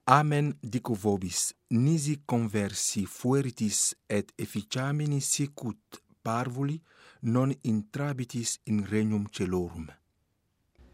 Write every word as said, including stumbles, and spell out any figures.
Amen dico vobis, nisi conversi fueritis et efficiamini sicut parvuli non intrabitis in regnum celorum.